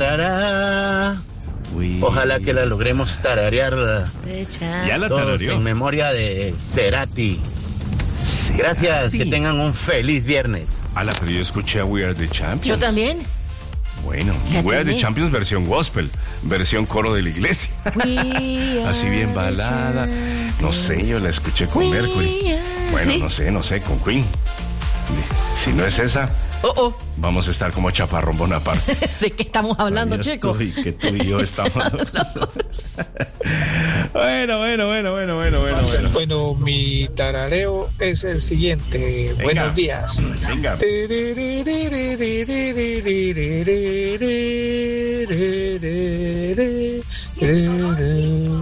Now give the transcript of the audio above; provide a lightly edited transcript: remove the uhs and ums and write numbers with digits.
tarará. Uy. Ojalá que la logremos tararear Ya la todos tarareó. en memoria de Cerati. Gracias, que tengan un feliz viernes. Ala, pero yo escuché a We Are the Champions. Yo también. Bueno, La We Are the tiene. Champions versión gospel, versión coro de la iglesia. Así bien balada. No sé, yo la escuché con Mercury. Bueno, ¿Sí? no sé, con Queen. Si no es esa, Oh, vamos a estar como Chaparrón Bonaparte. ¿de qué estamos hablando, ¿Sabías Checo? tú y que tú y yo estamos. Bueno. Bueno, mi tarareo es el siguiente. Venga. Buenos días. Venga.